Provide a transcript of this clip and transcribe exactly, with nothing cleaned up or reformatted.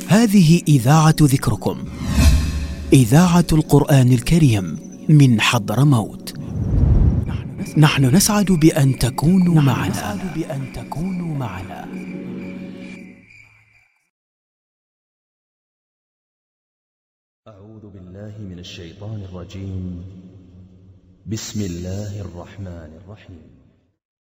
هذه إذاعة ذكركم، إذاعة القرآن الكريم من حضرموت. نحن نسعد بأن تكونوا معنا. بأن تكونوا معنا. أعوذ بالله من الشيطان الرجيم. بسم الله الرحمن الرحيم.